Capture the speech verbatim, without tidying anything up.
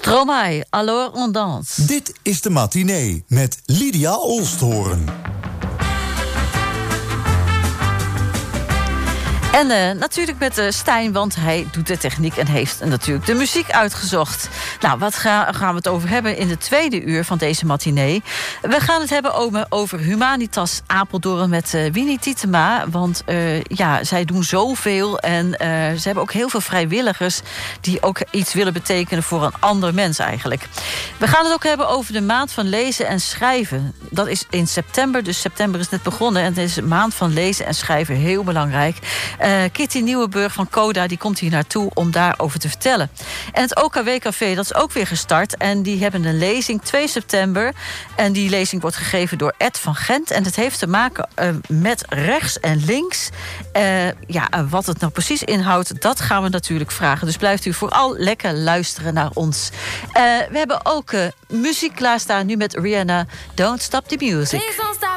Stromae, alors on danse. Dit is de matinee met Lydia Oosthoorn. En uh, natuurlijk met uh, Stijn, want hij doet de techniek en heeft uh, natuurlijk de muziek uitgezocht. Nou, wat ga, gaan we het over hebben in de tweede uur van deze matinee? We gaan het hebben over, over Humanitas Apeldoorn met uh, Winnie Tietema. Want uh, ja, zij doen zoveel en uh, ze hebben ook heel veel vrijwilligers die ook iets willen betekenen voor een ander mens eigenlijk. We gaan het ook hebben over de maand van lezen en schrijven. Dat is in september, dus september is net begonnen. En het is een maand van lezen en schrijven heel belangrijk. Uh, Kitty Nieuwenburg van Coda die komt hier naartoe om daarover te vertellen. En het O K W-café, dat is ook weer gestart. En die hebben een lezing twee september. En die lezing wordt gegeven door Ed van Gent. En het heeft te maken uh, met rechts en links. Uh, ja, uh, wat het nou precies inhoudt, dat gaan we natuurlijk vragen. Dus blijft u vooral lekker luisteren naar ons. Uh, we hebben ook uh, muziek klaarstaan nu met Rihanna. Don't Stop the Music.